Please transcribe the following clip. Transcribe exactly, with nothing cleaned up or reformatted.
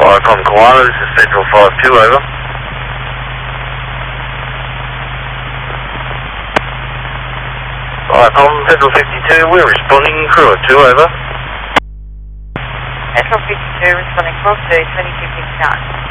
Alright, from Koala, this is Central five two, over. Alright, from Central fifty-two, we're responding, crew at two, over. Central fifty-two, responding cross to twenty-two fifty-nine.